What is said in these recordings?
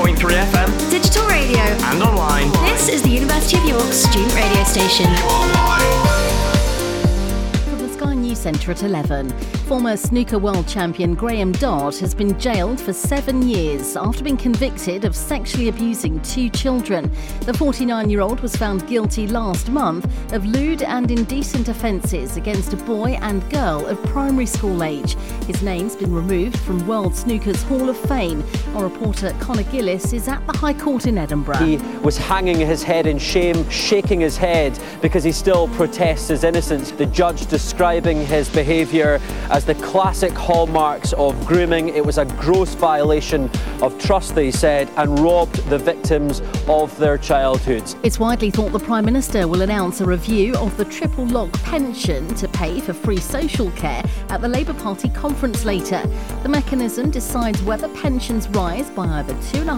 103.3 FM, digital radio, and online. This is the University of York student radio station. From the Sky News Centre at 11. Former snooker world champion Graham Dodd has been jailed for 7 years after being convicted of sexually abusing 2 children. The 49-year-old was found guilty last month of lewd and indecent offences against a boy and girl of primary school age. His name's been removed from World Snooker's Hall of Fame. Our reporter Conor Gillis is at the High Court in Edinburgh. He was hanging his head in shame, shaking his head because he still protests his innocence. The judge describing his behaviour as the classic hallmarks of grooming. It was a gross violation of trust, they said, and robbed the victims of their childhoods. It's widely thought the Prime Minister will announce a review of the triple lock pension to pay for free social care at the Labour Party conference later. The mechanism decides whether pensions rise by either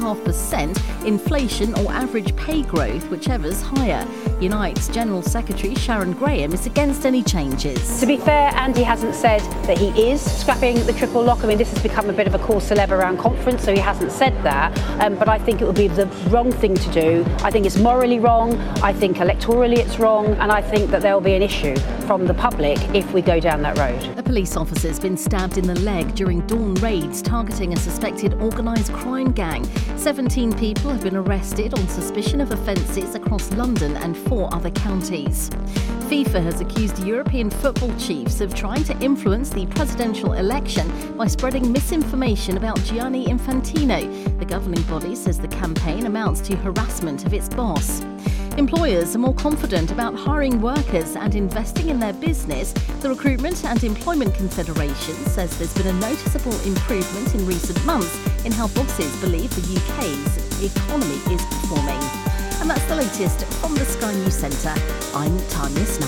2.5%, inflation or average pay growth, whichever's higher. Unite's General Secretary Sharon Graham is against any changes. To be fair, Andy hasn't said that he is scrapping the triple lock. I mean, this has become a bit of a cause célèbre around conference, so he hasn't said that. But I think it would be the wrong thing to do. I think it's morally wrong. I think electorally it's wrong. And I think that there will be an issue from the public if we go down that road. A police officer's been stabbed in the leg during dawn raids targeting a suspected organised crime gang. 17 people have been arrested on suspicion of offences across London and 4 other counties. FIFA has accused European football chiefs of trying to influence the presidential election by spreading misinformation about Gianni Infantino. The governing body says the campaign amounts to harassment of its boss. Employers are more confident about hiring workers and investing in their business. The Recruitment and Employment Confederation says there's been a noticeable improvement in recent months in how bosses believe the UK's economy is performing. And that's the latest from the Sky News Centre. I'm Tanya Snell.